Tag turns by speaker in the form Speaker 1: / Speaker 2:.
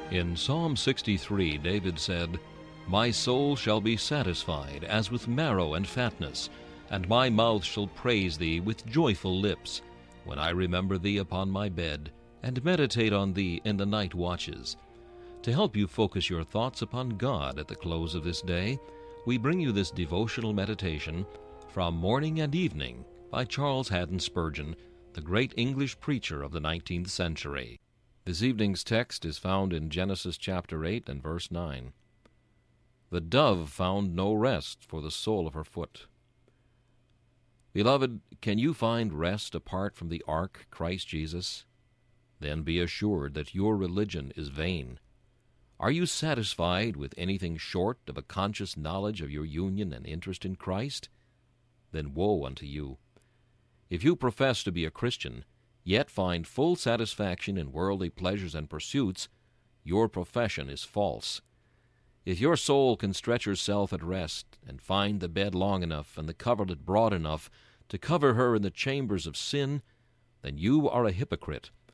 Speaker 1: In Psalm 63, David said, "My soul shall be satisfied as with marrow and fatness, and my mouth shall praise thee with joyful lips, when I remember thee upon my bed, and meditate on thee in the night watches." To help you focus your thoughts upon God at the close of this day, we bring you this devotional meditation from Morning and Evening by Charles Haddon Spurgeon, the great English preacher of the 19th century. This evening's text is found in Genesis chapter 8 and verse 9. The dove found no rest for the sole of her foot. Beloved, can you find rest apart from the ark, Christ Jesus? Then be assured that your religion is vain. Are you satisfied with anything short of a conscious knowledge of your union and interest in Christ? Then woe unto you. If you profess to be a Christian, yet find full satisfaction in worldly pleasures and pursuits, your profession is false. If your soul can stretch herself at rest, and find the bed long enough and the coverlet broad enough to cover her in the chambers of sin, then you are a hypocrite,